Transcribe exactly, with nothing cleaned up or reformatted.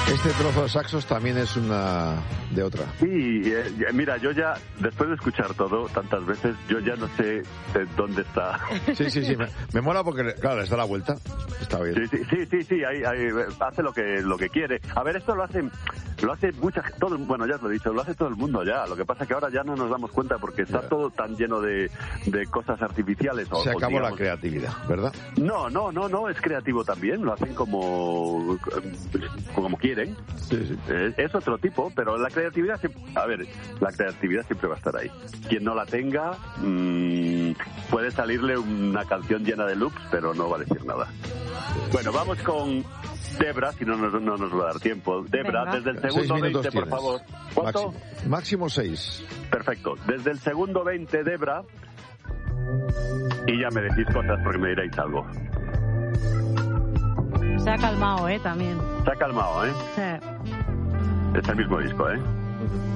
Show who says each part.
Speaker 1: Este trozo de saxos también es una de otra.
Speaker 2: Sí, eh, mira, yo ya, después de escuchar todo tantas veces, yo ya no sé eh, dónde está.
Speaker 1: Sí, sí, sí, me, me mola porque, claro, les da la vuelta. Está bien.
Speaker 2: Sí, sí, sí, sí, sí ahí, ahí, hace lo que lo que quiere. A ver, esto lo hace lo hace mucha todo, bueno, ya os lo he dicho, lo hace todo el mundo ya. Lo que pasa es que ahora ya no nos damos cuenta porque está yeah. todo tan lleno de, de cosas artificiales. O,
Speaker 1: Se acabó
Speaker 2: o digamos,
Speaker 1: la creatividad, ¿verdad?
Speaker 2: No, no, no, no, es creativo también. Lo hacen como como quieren.
Speaker 1: Sí, sí.
Speaker 2: Es, es otro tipo, pero la creatividad, a ver, la creatividad siempre va a estar ahí. Quien no la tenga, mmm, puede salirle una canción llena de loops, pero no va a decir nada. Bueno, vamos con Debra, si no, no, no nos va a dar tiempo. Debra, Venga. Desde el segundo veinte, por favor. ¿Cuánto?
Speaker 1: Máximo, máximo seis.
Speaker 2: Perfecto. Desde el segundo veinte, Debra, y ya me decís cosas porque me diréis algo.
Speaker 3: Se ha calmado, ¿eh? También.
Speaker 2: Se ha calmado, ¿eh?
Speaker 3: Sí.
Speaker 2: Es el mismo disco, ¿eh?